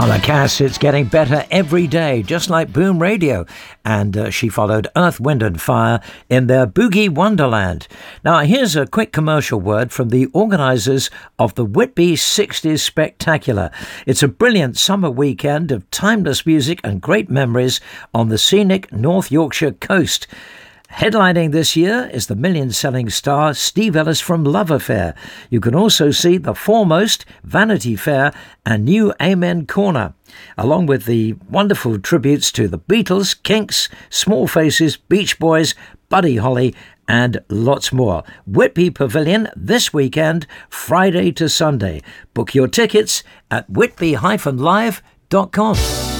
Mama Cass, it's getting better every day, just like Boom Radio. And she followed Earth, Wind and Fire in their Boogie Wonderland. Now, here's a quick commercial word from the organisers of the Whitby 60s Spectacular. It's a brilliant summer weekend of timeless music and great memories on the scenic North Yorkshire coast. Headlining this year is the million-selling star Steve Ellis from Love Affair. You can also see The Foremost, Vanity Fair and New Amen Corner, along with the wonderful tributes to the Beatles, Kinks, Small Faces, Beach Boys, Buddy Holly and lots more. Whitby Pavilion this weekend, Friday to Sunday. Book your tickets at whitby-live.com.